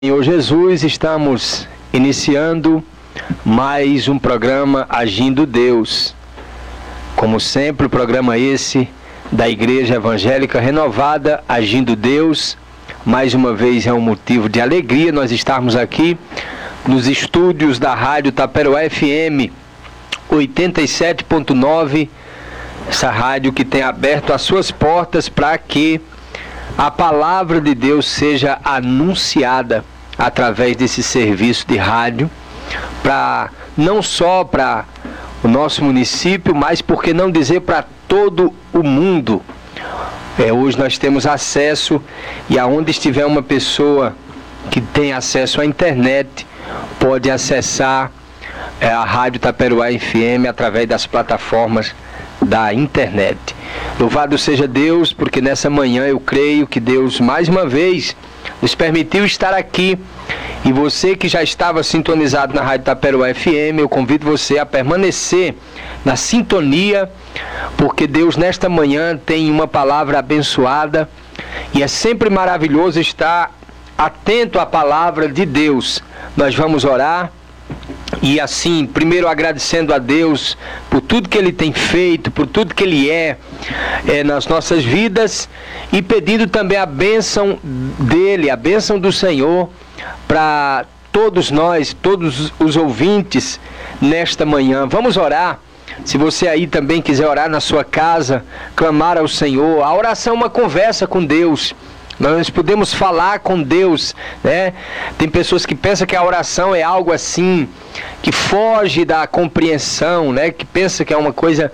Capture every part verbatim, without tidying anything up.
Senhor Jesus, estamos iniciando mais um programa Agindo Deus. Como sempre, o programa esse da Igreja Evangélica Renovada, Agindo Deus. Mais uma vez é um motivo de alegria nós estarmos aqui nos estúdios da Rádio Taperoá F M oitenta e sete ponto nove, essa rádio que tem aberto as suas portas para que a palavra de Deus seja anunciada através desse serviço de rádio, para não só para o nosso município, mas por que não dizer para todo o mundo. É, hoje nós temos acesso, e aonde estiver uma pessoa que tem acesso à internet, pode acessar é, a Rádio Taperoá F M através das plataformas da internet. Louvado seja Deus, porque nessa manhã eu creio que Deus mais uma vez nos permitiu estar aqui. E você que já estava sintonizado na Rádio Taperoá F M, eu convido você a permanecer na sintonia, porque Deus nesta manhã tem uma palavra abençoada, e é sempre maravilhoso estar atento à palavra de Deus. Nós vamos orar. E assim, primeiro agradecendo a Deus por tudo que Ele tem feito, por tudo que Ele é, é nas nossas vidas, e pedindo também a bênção dEle, a bênção do Senhor, para todos nós, todos os ouvintes nesta manhã. Vamos orar. Se você aí também quiser orar na sua casa, clamar ao Senhor, a oração é uma conversa com Deus. Nós podemos falar com Deus, né? Tem pessoas que pensam que a oração é algo assim, que foge da compreensão, né? Que pensa que é uma coisa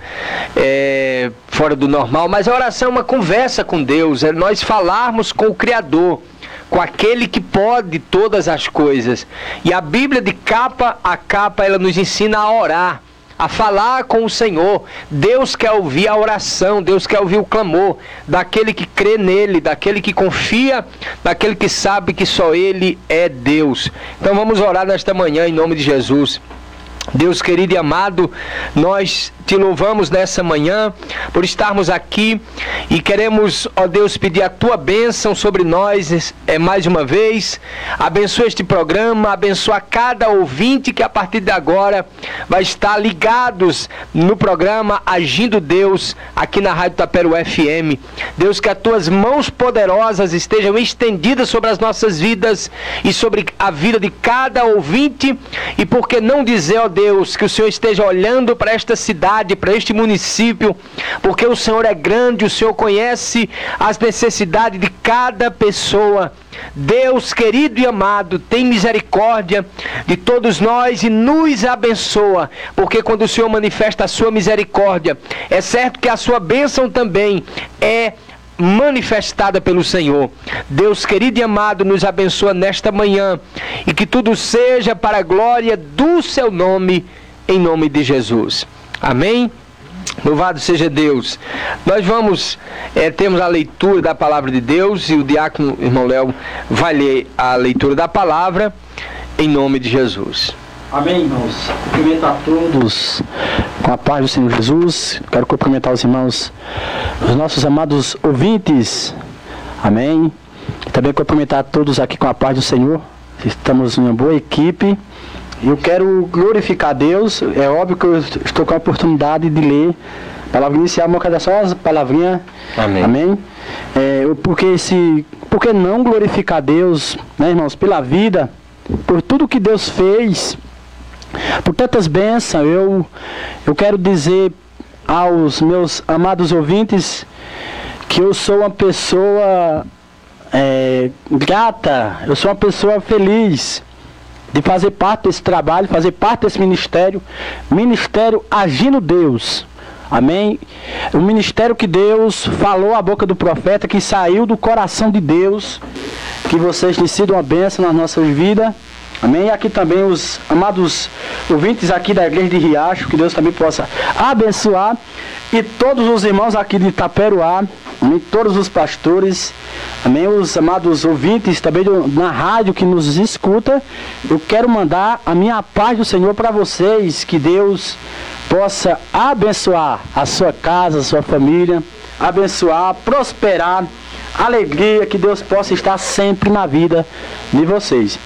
é, fora do normal. Mas a oração é uma conversa com Deus, é nós falarmos com o Criador, com aquele que pode todas as coisas. E a Bíblia, de capa a capa, ela nos ensina a orar, a falar com o Senhor. Deus quer ouvir a oração, Deus quer ouvir o clamor daquele que crê nele, daquele que confia, daquele que sabe que só Ele é Deus. Então vamos orar nesta manhã em nome de Jesus. Deus querido e amado, nós te louvamos nessa manhã por estarmos aqui e queremos, ó Deus, pedir a tua bênção sobre nós é, mais uma vez. Abençoa este programa, abençoa cada ouvinte que a partir de agora vai estar ligados no programa Agindo Deus aqui na Rádio Taperoá F M. Deus, que as tuas mãos poderosas estejam estendidas sobre as nossas vidas e sobre a vida de cada ouvinte, e por que não dizer, ó Deus, que o Senhor esteja olhando para esta cidade, para este município, porque o Senhor é grande, o Senhor conhece as necessidades de cada pessoa. Deus querido e amado, tem misericórdia de todos nós e nos abençoa, porque quando o Senhor manifesta a sua misericórdia, é certo que a sua bênção também é manifestada pelo Senhor. Deus querido e amado, nos abençoa nesta manhã, e que tudo seja para a glória do seu nome, em nome de Jesus. Amém? Louvado seja Deus. Nós vamos, é, temos a leitura da palavra de Deus, e o diácono, irmão Léo, vai ler a leitura da palavra, em nome de Jesus. Amém, irmãos. Cumprimento a todos com a paz do Senhor Jesus. Quero cumprimentar os irmãos, os nossos amados ouvintes. Amém. E também cumprimentar a todos aqui com a paz do Senhor. Estamos em uma boa equipe. Eu quero glorificar a Deus. É óbvio que eu estou com a oportunidade de ler a palavra inicial, uma cada só as palavrinhas. Amém. Amém. É, porque se, por que não glorificar a Deus, né, irmãos, pela vida, por tudo que Deus fez, por tantas bênçãos. Eu, eu quero dizer aos meus amados ouvintes que eu sou uma pessoa é, grata, eu sou uma pessoa feliz de fazer parte desse trabalho, fazer parte desse ministério, ministério Agindo Deus. Amém? O ministério que Deus falou à boca do profeta, que saiu do coração de Deus, que vocês têm sido uma bênção nas nossas vidas. Amém? E aqui também os amados ouvintes aqui da igreja de Riacho, que Deus também possa abençoar. E todos os irmãos aqui de Taperoá, amém? Todos os pastores, amém? Os amados ouvintes também do, na rádio que nos escuta. Eu quero mandar a minha paz do Senhor para vocês, que Deus possa abençoar a sua casa, a sua família, abençoar, prosperar alegria, que Deus possa estar sempre na vida de vocês.